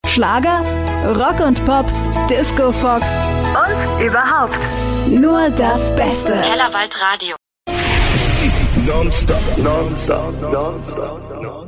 Schlager, Rock und Pop, Disco Fox und überhaupt nur das Beste. Kellerwald Radio. Non-stop, non-stop, non-stop, non-stop.